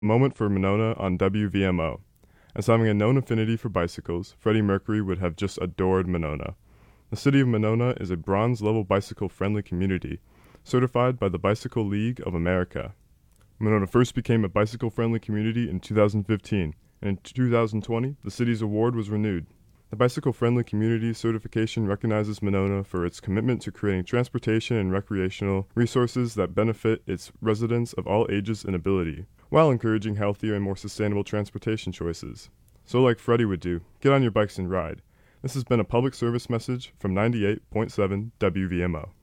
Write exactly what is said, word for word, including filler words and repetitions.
Moment for Monona on W V M O. As having a known affinity for bicycles, Freddie Mercury would have just adored Monona. The city of Monona is a bronze-level bicycle-friendly community, certified by the Bicycle League of America. Monona first became a bicycle-friendly community in two thousand fifteen, and in two thousand twenty, the city's award was renewed. The Bicycle-Friendly Community certification recognizes Monona for its commitment to creating transportation and recreational resources that benefit its residents of all ages and ability, while encouraging healthier and more sustainable transportation choices. So like Freddie would do, get on your bikes and ride. This has been a public service message from ninety-eight point seven W V M O.